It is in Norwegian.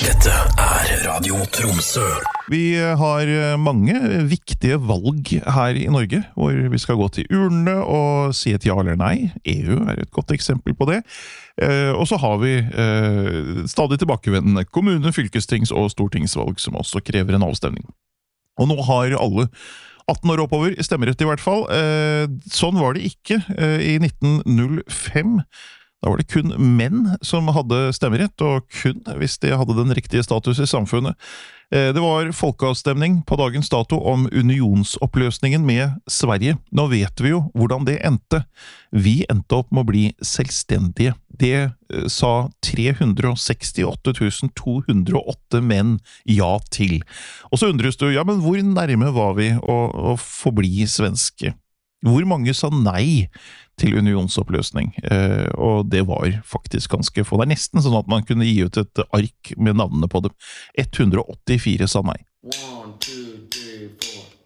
Dette Radio Tromsø. Vi har mange viktige valg her i Norge, hvor vi skal gå til urnene og si et ja eller nei. EU et godt eksempel på det. Og så har vi stadig tilbakevendende kommune-, fylkestings- og stortingsvalg, som også krever en avstemning. Og nå har alle 18 år oppover, stemmerett i hvert fall. Sånn var det ikke i 1905. Da var det kun menn som hadde stemmerett, og kun hvis de hadde den riktige status i samfunnet. Det var folkeavstemning på dagens dato om unionsoppløsningen med Sverige. Nå vet vi jo hvordan det endte. Vi endte opp med å bli selvstendige. Det sa 368 208 menn ja til. Og så undres du, ja, men hvor nærme var vi å forbli svenske? Hvor mange sa nei til unionsoppløsning? Og det var faktisk ganske få. Det nesten sånn at man kunne gi ut et ark med navnene på dem. 184 sa nei. 1, 2, 3, 4